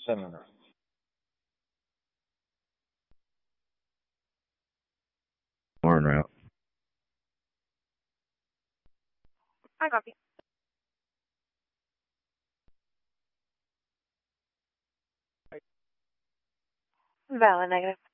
700. Or en route. I copy. Valid negative.